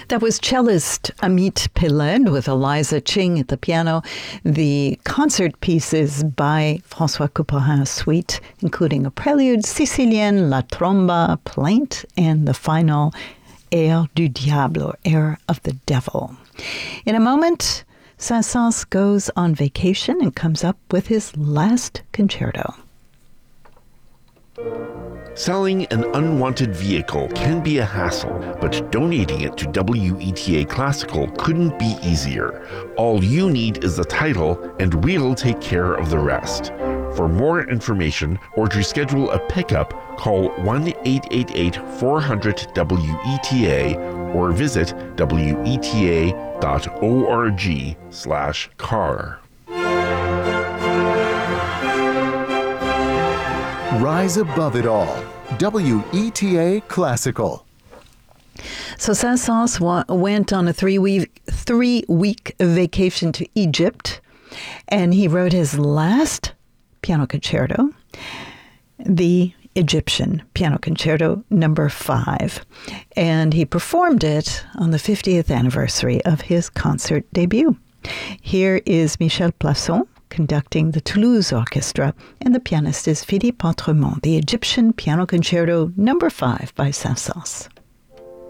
That was cellist Amit Peled with Eliza Ching at the piano. The concert pieces by François Couperin Suite, including a prelude, Sicilienne, La Tromba, Plaint, and the final Air du Diable, or Air of the Devil. In a moment, Saint-Saëns goes on vacation and comes up with his last concerto. Selling an unwanted vehicle can be a hassle, but donating it to WETA Classical couldn't be easier. All you need is the title, and we'll take care of the rest. For more information or to schedule a pickup, call 1-888-400-WETA or visit weta.org/car. Rise above it all. WETA Classical. So Saint-Saëns went on a three-week vacation to Egypt, and he wrote his last piano concerto, the Egyptian Piano Concerto No. 5, and he performed it on the 50th anniversary of his concert debut. Here is Michel Plasson conducting the Toulouse Orchestra, and the pianist is Philippe Autremont, the Egyptian Piano Concerto No. 5 by Saint-Saëns.